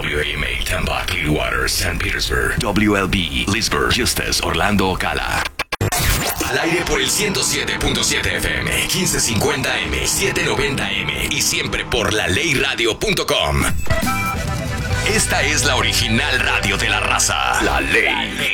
WAMA, Tampa, Clearwater, St. Petersburg. WLB, Leesburg, Eustis, Orlando, Ocala. Al aire por el 107.7 FM, 1550M, 790M y siempre por laleyradio.com. Esta es la original radio de la raza. La Ley.